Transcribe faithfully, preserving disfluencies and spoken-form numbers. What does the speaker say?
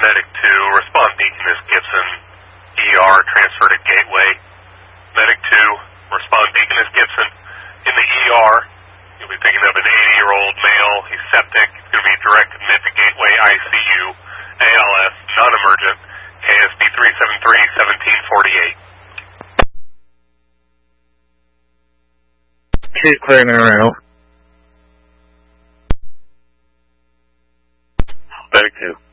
Medic two, respond Deaconess Gibson, E R, transfer to Gateway. Medic two, respond Deaconess Gibson. In the E R, you'll be picking up an eighty-year-old male. He's septic. He's going to be direct admit to Gateway I C U, A L S, non-emergent, K S B three seven three, one seven four eight. Keep clearing her out. Medic two.